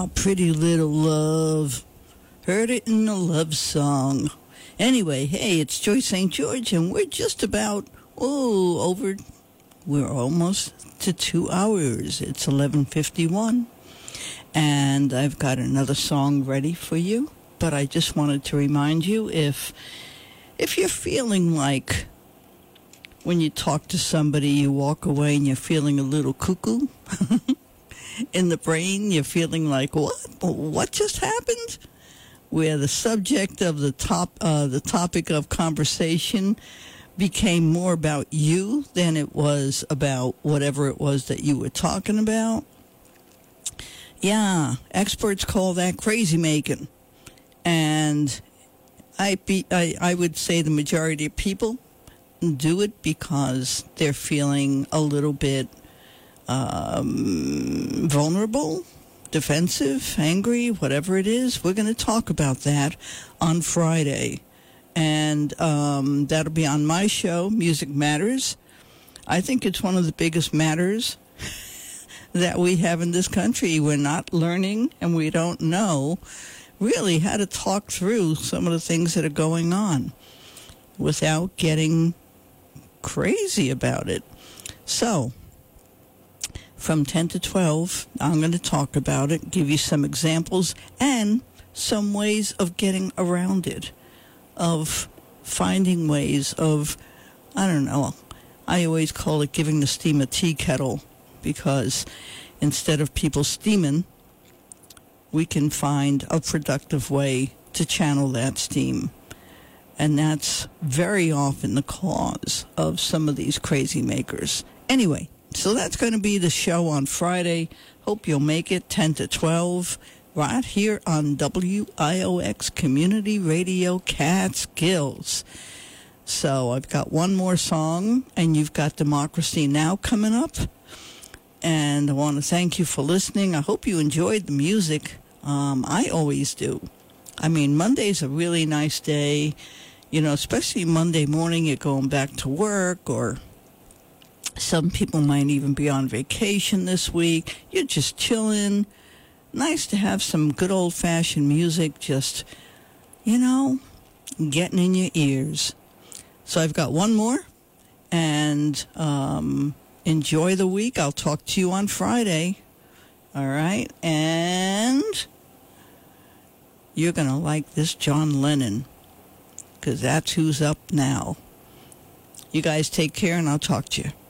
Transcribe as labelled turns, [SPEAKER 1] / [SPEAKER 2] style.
[SPEAKER 1] Oh, Pretty Little Love. Heard it in a love song. Anyway, hey, it's Joyce St. George, and we're just about, we're almost to 2 hours. It's 11:51, and I've got another song ready for you, but I just wanted to remind you, if you're feeling like when you talk to somebody, you walk away and you're feeling a little cuckoo in the brain, you're feeling like, what just happened? Where the subject of the topic of conversation became more about you than it was about whatever it was that you were talking about. Yeah, experts call that crazy making. And I would say the majority of people do it because they're feeling a little bit vulnerable, defensive, angry, whatever it is. We're going to talk about that on Friday. And that'll be on my show, Music Matters. I think it's one of the biggest matters that we have in this country. We're not learning, and we don't know really how to talk through some of the things that are going on without getting crazy about it. So, from 10 to 12, I'm going to talk about it, give you some examples and some ways of getting around it, of finding ways of, I don't know, I always call it giving the steam a tea kettle, because instead of people steaming, we can find a productive way to channel that steam. And that's very often the cause of some of these crazy makers. Anyway, so that's going to be the show on Friday. Hope you'll make it 10 to 12 right here on WIOX Community Radio Catskills. So I've got one more song, and you've got Democracy Now! Coming up. And I want to thank you for listening. I hope you enjoyed the music. I always do. I mean, Monday's a really nice day, you know, especially Monday morning, you're going back to work, or some people might even be on vacation this week. You're just chilling. Nice to have some good old-fashioned music just, you know, getting in your ears. So I've got one more, and enjoy the week. I'll talk to you on Friday. All right? And you're going to like this John Lennon, because that's who's up now. You guys take care, and I'll talk to you.